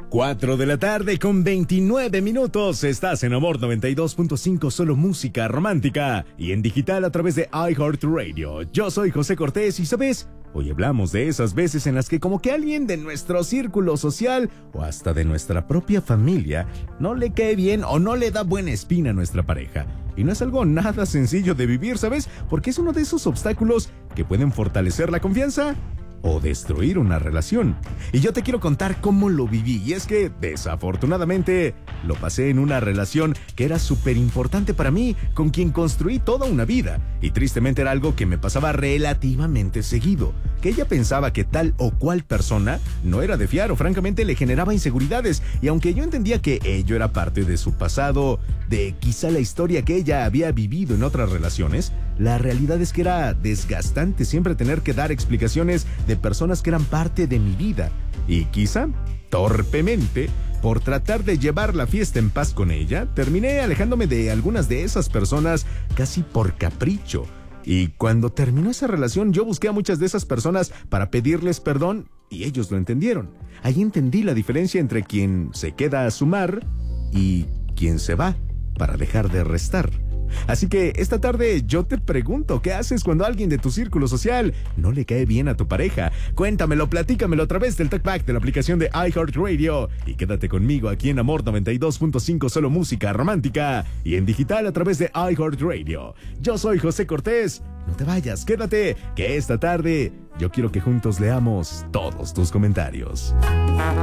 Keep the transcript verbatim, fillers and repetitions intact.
cuatro de la tarde con veintinueve minutos. Estás en Amor noventa y dos punto cinco, solo música romántica. Y en digital a través de iHeartRadio. Yo soy José Cortés y, ¿sabes? Hoy hablamos de esas veces en las que como que alguien de nuestro círculo social o hasta de nuestra propia familia no le cae bien o no le da buena espina a nuestra pareja. Y no es algo nada sencillo de vivir, ¿sabes? Porque es uno de esos obstáculos que pueden fortalecer la confianza o destruir una relación. Y yo te quiero contar cómo lo viví. Y es que, desafortunadamente, lo pasé en una relación que era súper importante para mí, con quien construí toda una vida. Y tristemente era algo que me pasaba relativamente seguido. Que ella pensaba que tal o cual persona no era de fiar o francamente le generaba inseguridades. Y aunque yo entendía que ello era parte de su pasado, de quizá la historia que ella había vivido en otras relaciones, la realidad es que era desgastante siempre tener que dar explicaciones de personas que eran parte de mi vida. Y quizá, torpemente, por tratar de llevar la fiesta en paz con ella, terminé alejándome de algunas de esas personas casi por capricho. Y cuando terminó esa relación, yo busqué a muchas de esas personas para pedirles perdón y ellos lo entendieron. Ahí entendí la diferencia entre quien se queda a sumar y quien se va para dejar de restar. Así que esta tarde yo te pregunto, ¿qué haces cuando alguien de tu círculo social no le cae bien a tu pareja? Cuéntamelo, platícamelo a través del Talkback de la aplicación de iHeartRadio. Y quédate conmigo aquí en Amor noventa y dos punto cinco, solo música romántica. Y en digital a través de iHeartRadio. Yo soy José Cortés. No te vayas, quédate, que esta tarde yo quiero que juntos leamos todos tus comentarios.